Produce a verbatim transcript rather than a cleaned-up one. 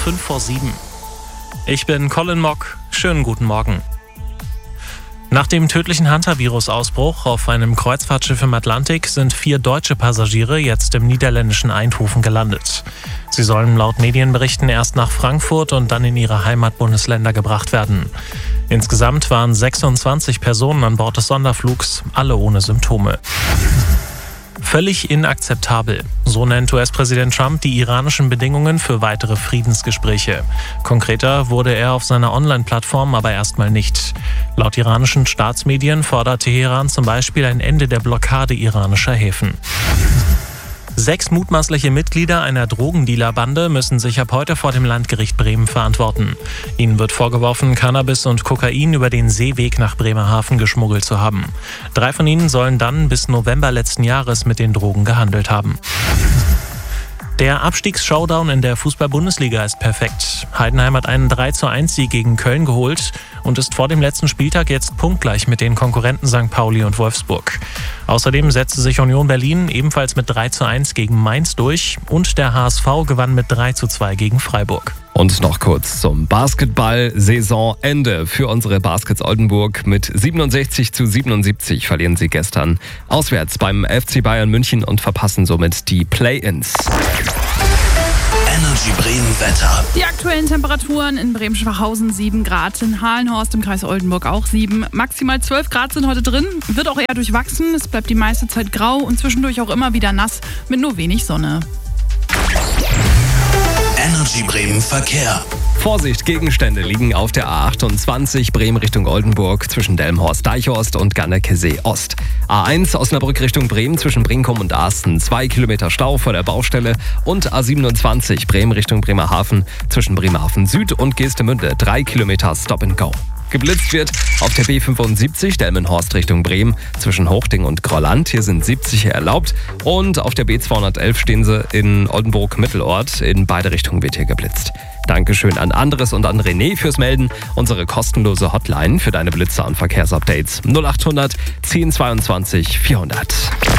fünf vor sieben. Ich bin Colin Mock. Schönen guten Morgen. Nach dem tödlichen Hantavirus-Ausbruch auf einem Kreuzfahrtschiff im Atlantik sind vier deutsche Passagiere jetzt im niederländischen Eindhoven gelandet. Sie sollen laut Medienberichten erst nach Frankfurt und dann in ihre Heimatbundesländer gebracht werden. Insgesamt waren sechsundzwanzig Personen an Bord des Sonderflugs, alle ohne Symptome. Völlig inakzeptabel. So nennt U S-Präsident Trump die iranischen Bedingungen für weitere Friedensgespräche. Konkreter wurde er auf seiner Online-Plattform aber erstmal nicht. Laut iranischen Staatsmedien fordert Teheran zum Beispiel ein Ende der Blockade iranischer Häfen. Sechs mutmaßliche Mitglieder einer Drogendealerbande müssen sich ab heute vor dem Landgericht Bremen verantworten. Ihnen wird vorgeworfen, Cannabis und Kokain über den Seeweg nach Bremerhaven geschmuggelt zu haben. Drei von ihnen sollen dann bis November letzten Jahres mit den Drogen gehandelt haben. Der Abstiegs-Showdown in der Fußball-Bundesliga ist perfekt. Heidenheim hat einen drei zu eins Sieg gegen Köln geholt und ist vor dem letzten Spieltag jetzt punktgleich mit den Konkurrenten Sankt Pauli und Wolfsburg. Außerdem setzte sich Union Berlin ebenfalls mit drei zu eins gegen Mainz durch und der H S V gewann mit drei zu zwei gegen Freiburg. Und noch kurz zum Basketball-Saisonende für unsere Baskets Oldenburg. Mit siebenundsechzig zu siebenundsiebzig verlieren sie gestern auswärts beim F C Bayern München und verpassen somit die Play-ins. Energy Bremen Wetter. Die aktuellen Temperaturen in Bremen-Schwachhausen sieben Grad, in Hahlenhorst im Kreis Oldenburg auch sieben. Maximal zwölf Grad sind heute drin, wird auch eher durchwachsen. Es bleibt die meiste Zeit grau und zwischendurch auch immer wieder nass mit nur wenig Sonne. Energy Bremen Verkehr. Vorsicht, Gegenstände liegen auf der A achtundzwanzig Bremen Richtung Oldenburg zwischen Delmenhorst-Deichhorst und Gannekesee Ost. A eins Osnabrück Richtung Bremen zwischen Brinkum und Asten, zwei Kilometer Stau vor der Baustelle. Und A siebenundzwanzig Bremen Richtung Bremerhaven zwischen Bremerhaven Süd und Geestemünde, drei Kilometer Stop and Go. Geblitzt wird auf der B fünfundsiebzig Delmenhorst Richtung Bremen zwischen Hochding und Grolland. Hier sind siebzig erlaubt. Und auf der B zweihundertelf stehen sie in Oldenburg-Mittelort. In beide Richtungen wird hier geblitzt. Dankeschön an Andres und an René fürs Melden. Unsere kostenlose Hotline für deine Blitzer und Verkehrsupdates null achthundert zehn zweiundzwanzig vierhundert.